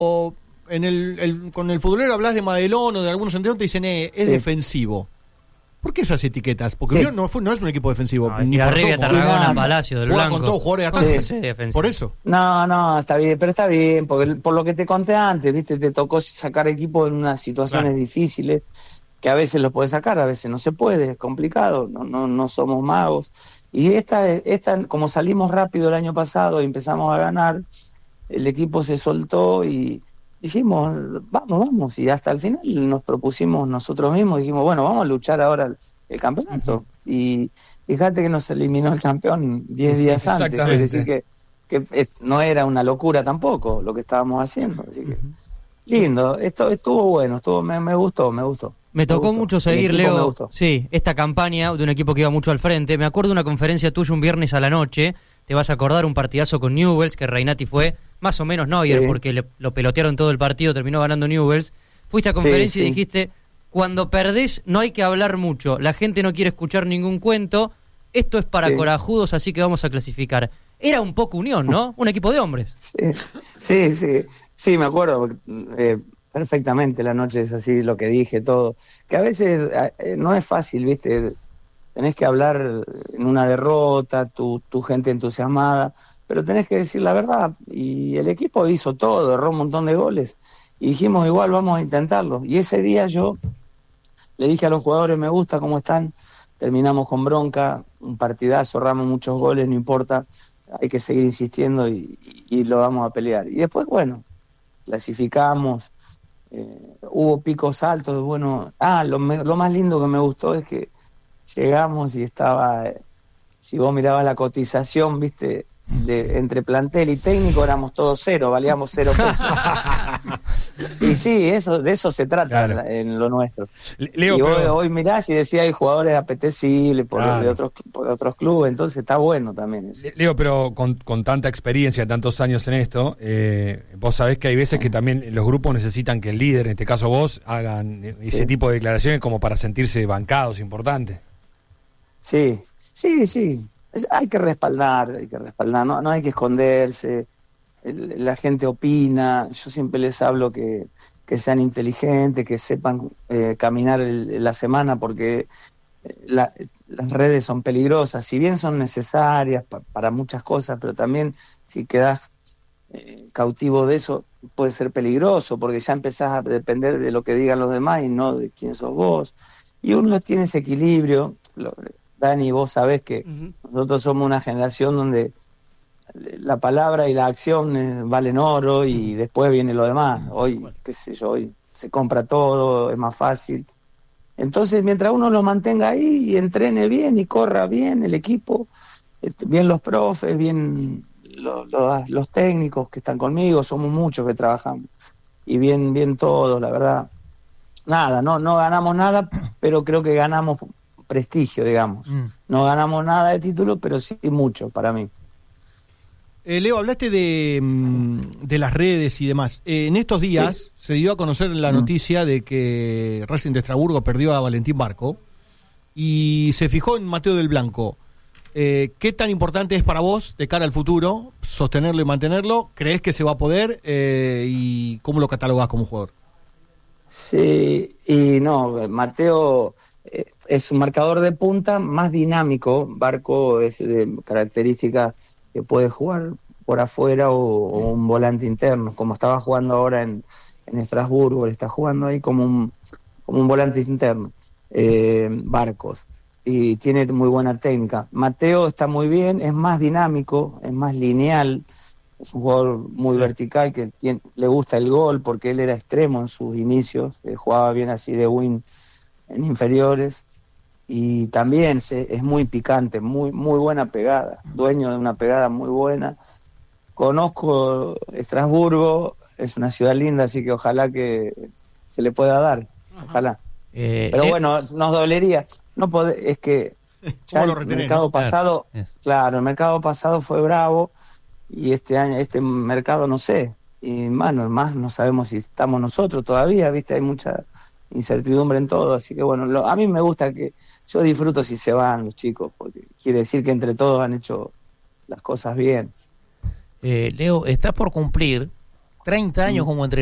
o con el futbolero hablas de Madelón o de algunos entrenadores te dicen es defensivo. ¿Por qué esas etiquetas? Porque no es un equipo defensivo. No, ni por Rivia, Tarragona, Palacio, del juega Blanco. con todos jugadores de ataque. Por eso. No, está bien, pero está bien, porque por lo que te conté antes, viste, te tocó sacar equipo en unas situaciones difíciles, que a veces lo puedes sacar, a veces no se puede, es complicado, no somos magos. Y esta, como salimos rápido el año pasado y empezamos a ganar, el equipo se soltó y dijimos, vamos, y hasta el final nos propusimos nosotros mismos, dijimos, bueno, vamos a luchar ahora el campeonato. Y fíjate que nos eliminó el campeón 10 días antes, es decir que no era una locura tampoco lo que estábamos haciendo, así que lindo, estuvo bueno, me gustó. Me tocó mucho seguir, Leo, esta campaña de un equipo que iba mucho al frente. Me acuerdo de una conferencia tuya un viernes a la noche, te vas a acordar, un partidazo con Newell's, que Reinati fue más o menos Neuer, porque lo pelotearon todo el partido, terminó ganando Newell's. Fuiste a conferencia y dijiste, cuando perdés no hay que hablar mucho, la gente no quiere escuchar ningún cuento, esto es para corajudos, así que vamos a clasificar. Era un poco Unión, ¿no? Un equipo de hombres. Sí, me acuerdo perfectamente, la noche es así, lo que dije, todo. Que a veces no es fácil, ¿viste? Tenés que hablar en una derrota, tu gente entusiasmada, pero tenés que decir la verdad. Y el equipo hizo todo, erró un montón de goles. Y dijimos, igual vamos a intentarlo. Y ese día yo le dije a los jugadores, me gusta cómo están. Terminamos con bronca, un partidazo, erramos muchos goles, no importa. Hay que seguir insistiendo y lo vamos a pelear. Y después, bueno, clasificamos. Hubo picos altos, bueno. Lo más lindo que me gustó es que llegamos y estaba, si vos mirabas la cotización, viste, entre plantel y técnico éramos todos cero, valíamos 0 pesos. Y sí, de eso se trata en lo nuestro. Leo, y hoy mirás y decía hay jugadores apetecibles por otros clubes, entonces está bueno también eso. Leo, pero con tanta experiencia, tantos años en esto, vos sabés que hay veces que también los grupos necesitan que el líder, en este caso vos, hagan ese tipo de declaraciones como para sentirse bancados, importantes. Sí. Hay que respaldar, no hay que esconderse, la gente opina, yo siempre les hablo que sean inteligentes, que sepan caminar la semana, porque las redes son peligrosas, si bien son necesarias para muchas cosas, pero también si quedás cautivo de eso puede ser peligroso, porque ya empezás a depender de lo que digan los demás y no de quién sos vos, y uno tiene ese equilibrio. Dani, vos sabés que nosotros somos una generación donde la palabra y la acción valen oro y después viene lo demás. Hoy, hoy se compra todo, es más fácil. Entonces, mientras uno lo mantenga ahí y entrene bien y corra bien el equipo, bien los profes, bien los técnicos que están conmigo, somos muchos que trabajamos, y bien todos, la verdad. Nada, no ganamos nada, pero creo que ganamos prestigio, digamos. No ganamos nada de título, pero sí mucho para mí. Leo, hablaste de las redes y demás. En estos días se dio a conocer la noticia de que Racing de Estrasburgo perdió a Valentín Barco y se fijó en Mateo del Blanco. ¿Qué tan importante es para vos de cara al futuro sostenerlo y mantenerlo? ¿Crees que se va a poder? ¿Y cómo lo catalogás como jugador? Sí, y no, Mateo es un marcador de punta más dinámico. Barco es de características que puede jugar por afuera o un volante interno, como estaba jugando ahora en Estrasburgo, él está jugando ahí como un volante interno, Barcos, y tiene muy buena técnica. Mateo está muy bien, es más dinámico, es más lineal, es un jugador muy vertical que le gusta el gol porque él era extremo en sus inicios, jugaba bien así de wing en inferiores, y también es muy picante, muy buena pegada, dueño de una pegada muy buena. Conozco Estrasburgo, es una ciudad linda, así que ojalá que se le pueda dar, ojalá. Pero bueno, nos dolería, es que ya el mercado pasado, el mercado pasado fue bravo, y este año, este mercado no sé, y más no sabemos si estamos nosotros todavía, viste, hay mucha incertidumbre en todo, así que bueno, a mí me gusta que yo disfruto si se van los chicos, porque quiere decir que entre todos han hecho las cosas bien. Leo, estás por cumplir 30 años como entrenador.